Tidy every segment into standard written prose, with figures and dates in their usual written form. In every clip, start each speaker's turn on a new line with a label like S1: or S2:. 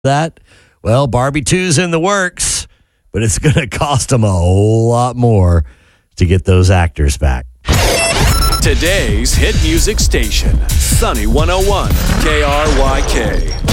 S1: that? Well, Barbie 2's in the works, but it's going to cost them a whole lot more to get those actors back.
S2: Today's hit music station, Sunny 101 KRYK.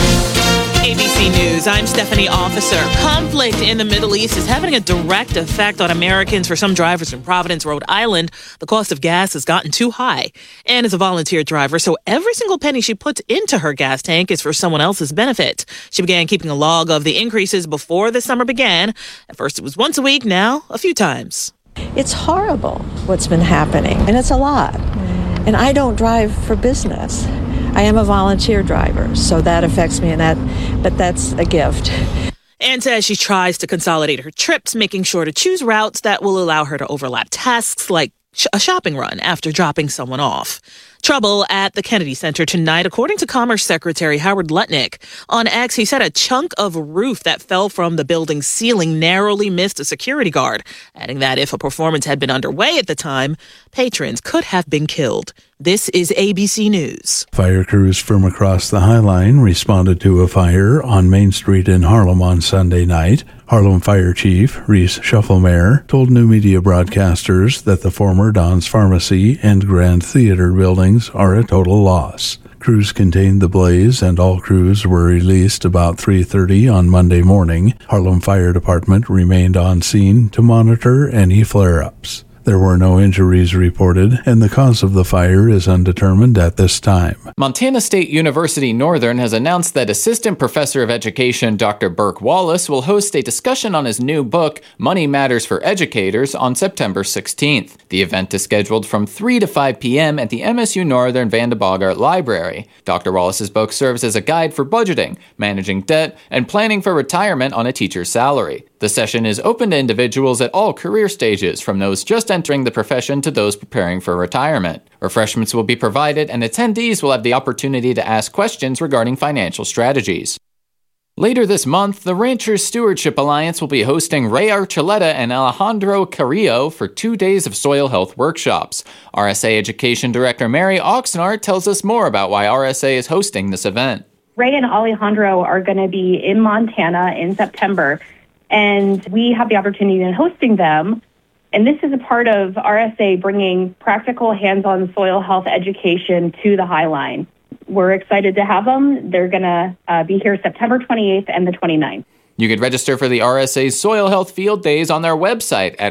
S3: ABC News, I'm Stephanie Officer. Conflict in the Middle East is having a direct effect on Americans. For some drivers in Providence, Rhode Island, the cost of gas has gotten too high. Ann is a volunteer driver, so every single penny she puts into her gas tank is for someone else's benefit. She began keeping a log of the increases before the summer began. At first it was once a week, now a few times.
S4: It's horrible what's been happening, and it's a lot. And I don't drive for business. I am a volunteer driver, so that affects me, but that's a gift.
S3: Ann says she tries to consolidate her trips, making sure to choose routes that will allow her to overlap tasks like a shopping run after dropping someone off. Trouble at the Kennedy Center tonight, according to Commerce Secretary Howard Lutnick. On X, he said a chunk of roof that fell from the building's ceiling narrowly missed a security guard, adding that if a performance had been underway at the time, patrons could have been killed. This is ABC News.
S5: Fire crews from across the High Line responded to a fire on Main Street in Harlem on Sunday night. Harlem Fire Chief Reese Shufflemare told new media broadcasters that the former Don's Pharmacy and Grand Theater buildings are a total loss. Crews contained the blaze and all crews were released about 3:30 on Monday morning. Harlem Fire Department remained on scene to monitor any flare-ups. There were no injuries reported, and the cause of the fire is undetermined at this time.
S6: Montana State University Northern has announced that Assistant Professor of Education Dr. Burke Wallace will host a discussion on his new book, Money Matters for Educators, on September 16th. The event is scheduled from 3 to 5 p.m. at the MSU Northern Vandebogart Library. Dr. Wallace's book serves as a guide for budgeting, managing debt, and planning for retirement on a teacher's salary. The session is open to individuals at all career stages, from those just entering the profession to those preparing for retirement. Refreshments will be provided, and attendees will have the opportunity to ask questions regarding financial strategies. Later this month, the Ranchers Stewardship Alliance will be hosting Ray Archuleta and Alejandro Carrillo for 2 days of soil health workshops. RSA Education Director Mary Oxnard tells us more about why RSA is hosting this event.
S7: Ray and Alejandro are going to be in Montana in September, and we have the opportunity in hosting them. And this is a part of RSA bringing practical hands-on soil health education to the High Line. We're excited to have them. They're going to be here September 28th and the 29th.
S6: You can register for the RSA's Soil Health Field Days on their website at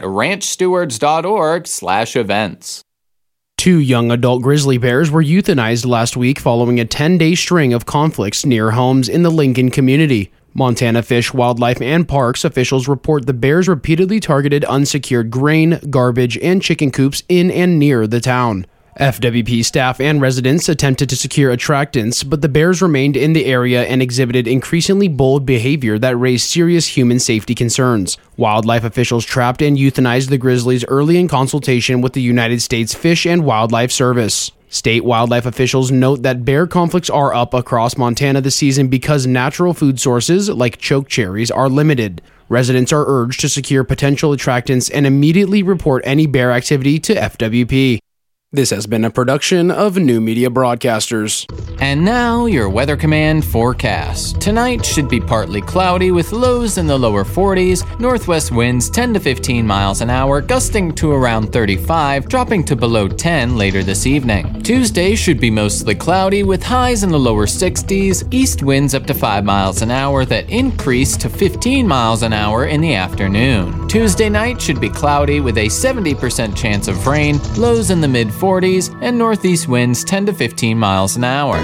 S6: ranchstewards.org/events.
S8: 2 young adult grizzly bears were euthanized last week following a 10-day string of conflicts near homes in the Lincoln community. Montana Fish, Wildlife, and Parks officials report the bears repeatedly targeted unsecured grain, garbage, and chicken coops in and near the town. FWP staff and residents attempted to secure attractants, but the bears remained in the area and exhibited increasingly bold behavior that raised serious human safety concerns. Wildlife officials trapped and euthanized the grizzlies early in consultation with the United States Fish and Wildlife Service. State wildlife officials note that bear conflicts are up across Montana this season because natural food sources, like choke cherries, are limited. Residents are urged to secure potential attractants and immediately report any bear activity to FWP. This has been a production of New Media Broadcasters.
S6: And now, your Weather Command forecast. Tonight should be partly cloudy with lows in the lower 40s, northwest winds 10 to 15 miles an hour, gusting to around 35, dropping to below 10 later this evening. Tuesday should be mostly cloudy with highs in the lower 60s, east winds up to 5 miles an hour that increase to 15 miles an hour in the afternoon. Tuesday night should be cloudy with a 70% chance of rain, lows in the mid-40s, and northeast winds 10 to 15 miles an hour.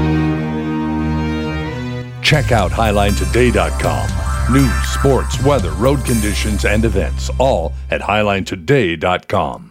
S2: Check out HighlineToday.com. News, sports, weather, road conditions, and events, all at HighlineToday.com.